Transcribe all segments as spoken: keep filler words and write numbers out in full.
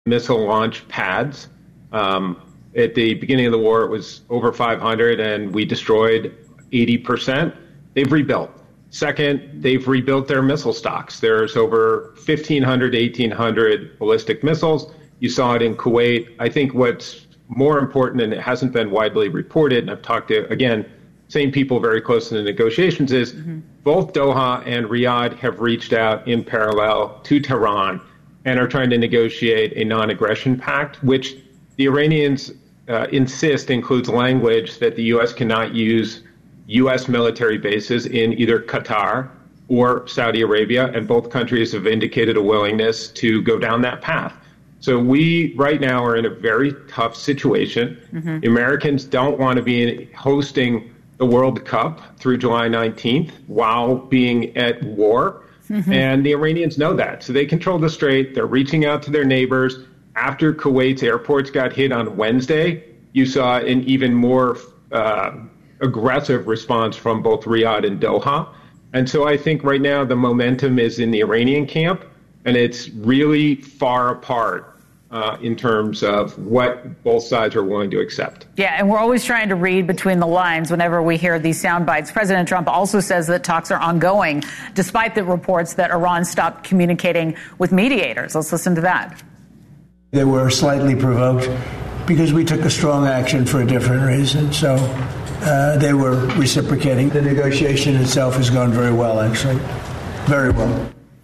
missile launch pads. Um, at the beginning of the war, it was over five hundred, and we destroyed eighty percent. They've rebuilt. Second, they've rebuilt their missile stocks. There's over fifteen hundred, eighteen hundred ballistic missiles. You saw it in Kuwait. I think what's more important, and it hasn't been widely reported, and I've talked to, again, same people very close to the negotiations, is mm-hmm. both Doha and Riyadh have reached out in parallel to Tehran and are trying to negotiate a non-aggression pact, which the Iranians uh, insist includes language that the U S cannot use U S military bases in either Qatar or Saudi Arabia, and both countries have indicated a willingness to go down that path. So we right now are in a very tough situation. Mm-hmm. The Americans don't want to be hosting the World Cup through July nineteenth while being at war. Mm-hmm. And the Iranians know that. So they control the strait. They're reaching out to their neighbors. After Kuwait's airports got hit on Wednesday, you saw an even more uh, aggressive response from both Riyadh and Doha. And so I think right now the momentum is in the Iranian camp, and it's really far apart Uh, in terms of what both sides are willing to accept. Yeah, and we're always trying to read between the lines whenever we hear these sound bites. President Trump also says that talks are ongoing, despite the reports that Iran stopped communicating with mediators. Let's listen to that. They were slightly provoked because we took a strong action for a different reason. So uh, they were reciprocating. The negotiation itself has gone very well, actually. Very well.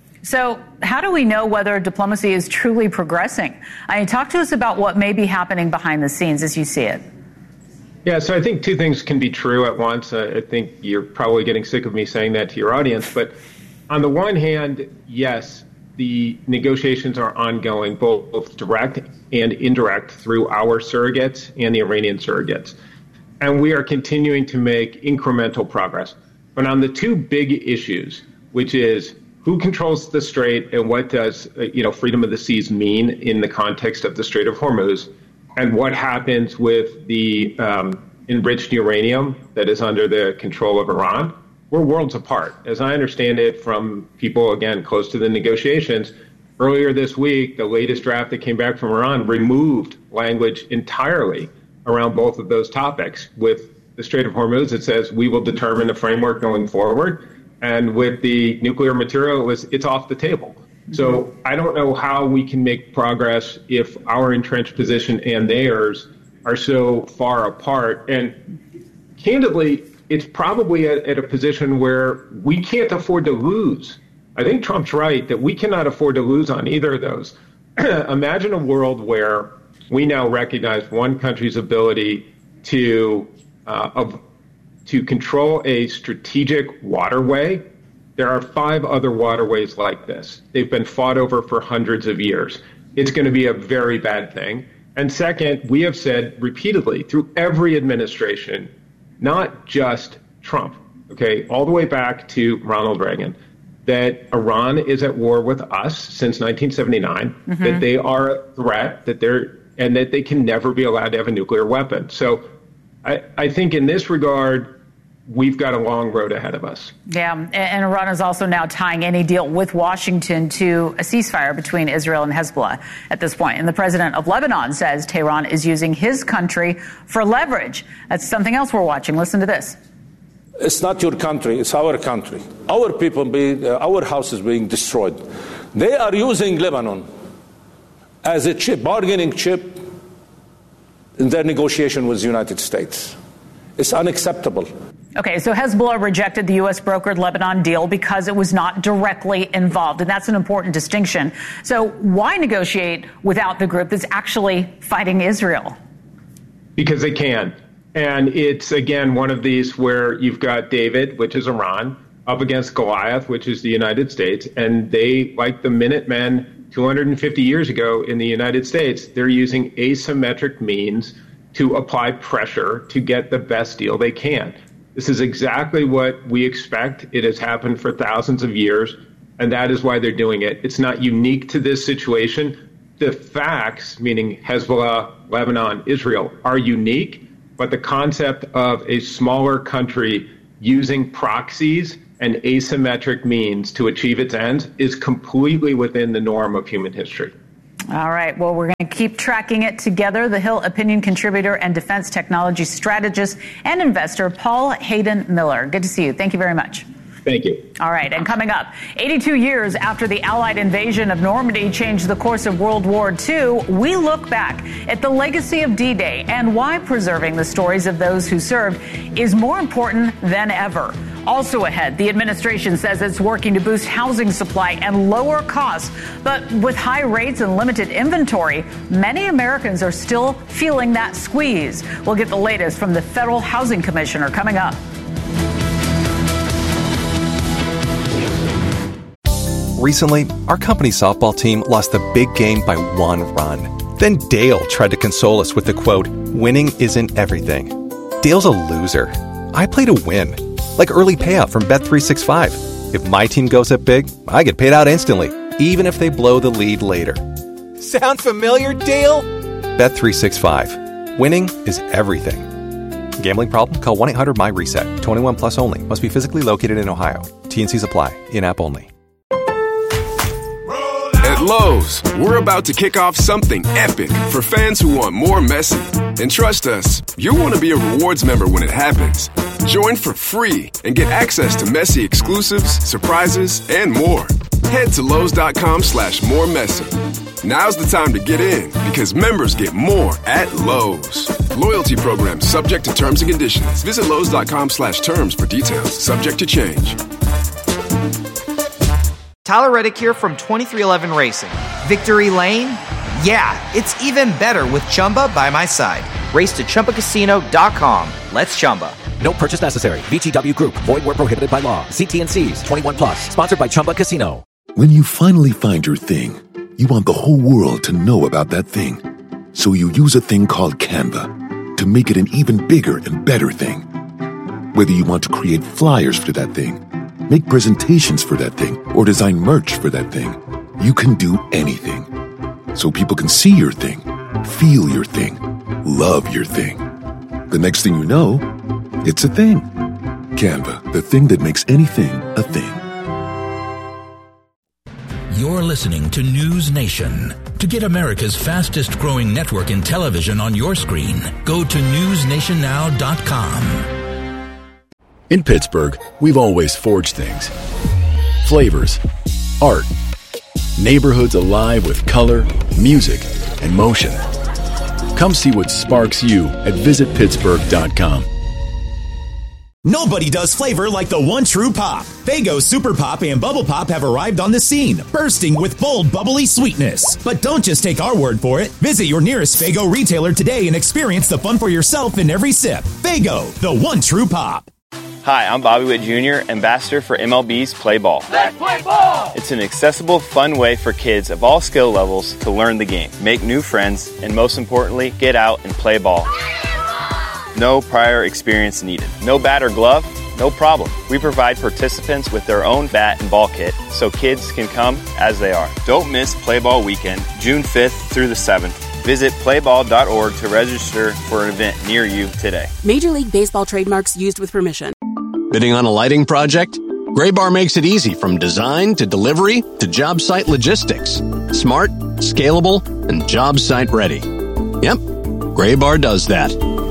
So how do we know whether diplomacy is truly progressing? I mean, talk to us about what may be happening behind the scenes as you see it. Yeah, so I think two things can be true at once. Uh, I think you're probably getting sick of me saying that to your audience. But on the one hand, yes, the negotiations are ongoing, both, both direct and indirect, through our surrogates and the Iranian surrogates. And we are continuing to make incremental progress. But on the two big issues, which is who controls the strait and what does, you know, freedom of the seas mean in the context of the Strait of Hormuz, and what happens with the um, enriched uranium that is under the control of Iran, we're worlds apart. As I understand it from people, again, close to the negotiations, earlier this week, the latest draft that came back from Iran removed language entirely around both of those topics. With the Strait of Hormuz, it says we will determine the framework going forward. And with the nuclear material, it was, it's off the table. So I don't know how we can make progress if our entrenched position and theirs are so far apart. And candidly, it's probably at, at a position where we can't afford to lose. I think Trump's right that we cannot afford to lose on either of those. Imagine a world where we now recognize one country's ability to uh, of, to control a strategic waterway. There are five other waterways like this. They've been fought over for hundreds of years. It's going to be a very bad thing. And second, we have said repeatedly through every administration, not just Trump, okay, all the way back to Ronald Reagan, that Iran is at war with us since nineteen seventy-nine, mm-hmm. that they are a threat, that they're, and that they can never be allowed to have a nuclear weapon. So I, I think in this regard, we've got a long road ahead of us. Yeah, and Iran is also now tying any deal with Washington to a ceasefire between Israel and Hezbollah at this point. And the president of Lebanon says Tehran is using his country for leverage. That's something else we're watching. Listen to this. It's not your country, it's our country. Our people, being, uh, our house is being destroyed. They are using Lebanon as a chip, bargaining chip in their negotiation with the United States. It's unacceptable. Okay, so Hezbollah rejected the U S brokered Lebanon deal because it was not directly involved, and that's an important distinction. So why negotiate without the group that's actually fighting Israel? Because they can. And it's, again, one of these where you've got David, which is Iran, up against Goliath, which is the United States, and they, like the Minutemen two hundred fifty years ago in the United States, they're using asymmetric means to apply pressure to get the best deal they can. This is exactly what we expect. It has happened for thousands of years, and that is why they're doing it. It's not unique to this situation. The facts, meaning Hezbollah, Lebanon, Israel, are unique, but the concept of a smaller country using proxies and asymmetric means to achieve its ends is completely within the norm of human history. All right. Well, we're going to keep tracking it together. The Hill opinion contributor and defense technology strategist and investor, Paul Hayden Miller. Good to see you. Thank you very much. Thank you. All right. And coming up, eighty-two years after the Allied invasion of Normandy changed the course of World War Two, we look back at the legacy of D-Day and why preserving the stories of those who served is more important than ever. Also ahead, the administration says it's working to boost housing supply and lower costs. But with high rates and limited inventory, many Americans are still feeling that squeeze. We'll get the latest from the Federal Housing Commissioner coming up. Recently, our company's softball team lost the big game by one run. Then Dale tried to console us with the quote, "Winning isn't everything." Dale's a loser. I play to win. Like early payout from Bet three sixty-five. If my team goes up big, I get paid out instantly, even if they blow the lead later. Sound familiar, Dale? Bet three sixty-five. Winning is everything. Gambling problem? Call one eight hundred my reset. twenty-one plus only. Must be physically located in Ohio. T N Cs apply. In-app only. At Lowe's, we're about to kick off something epic for fans who want more Messi. And trust us, you'll want to be a rewards member when it happens. Join for free and get access to Messi exclusives, surprises, and more. Head to Lowe's.com slash more Messi. Now's the time to get in because members get more at Lowe's. Loyalty program subject to terms and conditions. Visit Lowe's.com slash terms for details. Subject to change. Tyler Reddick here from twenty-three eleven Racing. Victory Lane? Yeah, it's even better with Chumba by my side. Race to Chumba Casino dot com. Let's Chumba. No purchase necessary. V G W Group. Void where prohibited by law. See T N Cs. twenty-one plus. Sponsored by Chumba Casino. When you finally find your thing, you want the whole world to know about that thing. So you use a thing called Canva to make it an even bigger and better thing. Whether you want to create flyers for that thing, make presentations for that thing, or design merch for that thing, you can do anything. So people can see your thing, feel your thing, love your thing. The next thing you know, it's a thing. Canva, the thing that makes anything a thing. You're listening to News Nation. To get America's fastest growing network in television on your screen, go to news nation now dot com. In Pittsburgh, we've always forged things. Flavors, art, neighborhoods alive with color, music, and motion. Come see what sparks you at visit pittsburgh dot com. Nobody does flavor like the one true pop. Faygo Super Pop and Bubble Pop have arrived on the scene, bursting with bold, bubbly sweetness. But don't just take our word for it. Visit your nearest Faygo retailer today and experience the fun for yourself in every sip. Faygo, the one true pop. Hi, I'm Bobby Witt Junior, ambassador for M L B's Play Ball. Let's play ball! It's an accessible, fun way for kids of all skill levels to learn the game, make new friends, and most importantly, get out and play ball. No prior experience needed. No bat or glove? No problem. We provide participants with their own bat and ball kit so kids can come as they are. Don't miss Play Ball Weekend, June fifth through the seventh. Visit play ball dot org to register for an event near you today. Major League Baseball trademarks used with permission. Bidding on a lighting project? Graybar makes it easy from design to delivery to job site logistics. Smart, scalable, and job site ready. Yep, Graybar does that.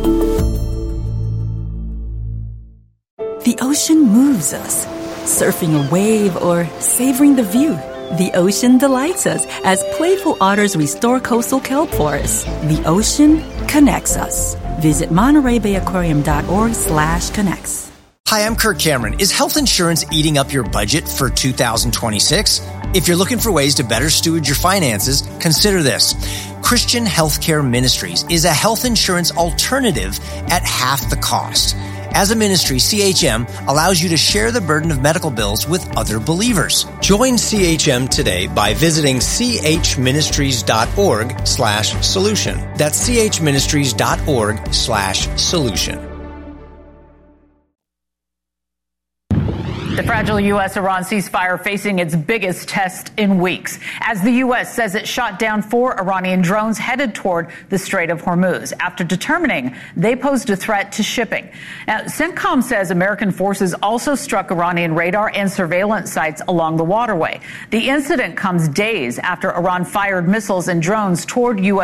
The ocean moves us, surfing a wave or savoring the view. The ocean delights us as playful otters restore coastal kelp forests. The ocean connects us. Visit Monterey Bay Aquarium dot org slash connects. Hi, I'm Kirk Cameron. Is health insurance eating up your budget for two thousand twenty-six? If you're looking for ways to better steward your finances, consider this. Christian Healthcare Ministries is a health insurance alternative at half the cost. As a ministry, C H M allows you to share the burden of medical bills with other believers. Join C H M today by visiting c h ministries dot org slash solution. That's c h ministries dot org slash solution. The fragile U S Iran ceasefire facing its biggest test in weeks, as the U S says it shot down four Iranian drones headed toward the Strait of Hormuz after determining they posed a threat to shipping. Now, CENTCOM says American forces also struck Iranian radar and surveillance sites along the waterway. The incident comes days after Iran fired missiles and drones toward U S